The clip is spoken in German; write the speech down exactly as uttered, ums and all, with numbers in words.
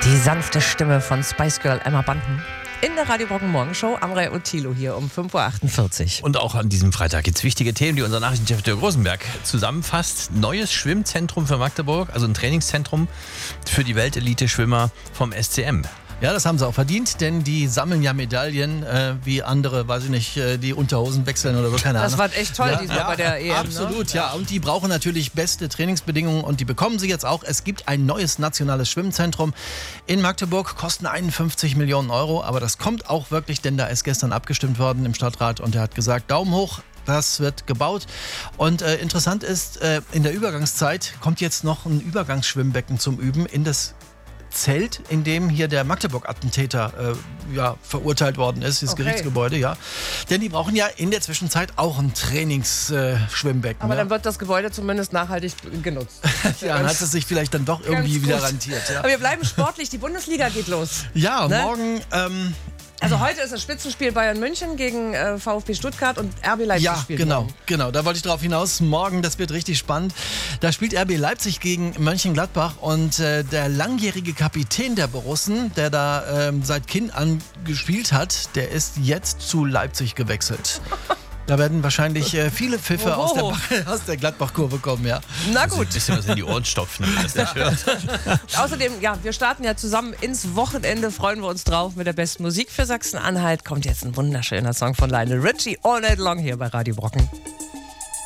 Die sanfte Stimme von Spice Girl Emma Bunton in der Radio Brocken Morgenshow. Amrei und Thilo hier um fünf Uhr achtundvierzig. Und auch an diesem Freitag gibt es wichtige Themen, die unser Nachrichtenchef Dirk Rosenberg zusammenfasst. Neues Schwimmzentrum für Magdeburg, also ein Trainingszentrum für die Weltelite-Schwimmer vom S C M. Ja, das haben sie auch verdient, denn die sammeln ja Medaillen, äh, wie andere, weiß ich nicht, äh, die Unterhosen wechseln oder so, keine Ahnung. Das war echt toll ja, diesmal ja, bei der E M. Absolut, ne? ja. Und die brauchen natürlich beste Trainingsbedingungen und die bekommen sie jetzt auch. Es gibt ein neues nationales Schwimmzentrum in Magdeburg, kosten einundfünfzig Millionen Euro, aber das kommt auch wirklich, denn da ist gestern abgestimmt worden im Stadtrat und der hat gesagt, Daumen hoch. Das wird gebaut. Und äh, interessant ist, äh, in der Übergangszeit kommt jetzt noch ein Übergangsschwimmbecken zum Üben in das Zelt, in dem hier der Magdeburg-Attentäter äh, ja, verurteilt worden ist, das Okay. Gerichtsgebäude, ja. Denn die brauchen ja in der Zwischenzeit auch ein Trainingsschwimmbecken. Äh, Aber ja. dann wird das Gebäude zumindest nachhaltig genutzt. ja, dann hat es sich vielleicht dann doch irgendwie Ganz wieder gut. rentiert. Ja, Aber wir bleiben sportlich, die Bundesliga geht los. ja Ne? morgen... Ähm, Also heute ist das Spitzenspiel Bayern München gegen äh, VfB Stuttgart und R B Leipzig Ja, spielt genau, morgen. genau. Da wollte ich drauf hinaus. Morgen, das wird richtig spannend. Da spielt R B Leipzig gegen Mönchengladbach und äh, der langjährige Kapitän der Borussen, der da ähm, seit Kind an gespielt hat, der ist jetzt zu Leipzig gewechselt. Da werden wahrscheinlich äh, viele Pfiffe aus der, Oho. Ba- aus der Gladbach-Kurve kommen, ja. Na Also gut. ein bisschen was in die Ohren stopfen, wenn man das nicht hört. Außerdem, ja, wir starten ja zusammen ins Wochenende, freuen wir uns drauf mit der besten Musik für Sachsen-Anhalt. Kommt jetzt ein wunderschöner Song von Lionel Richie, All Night Long hier bei Radio Brocken.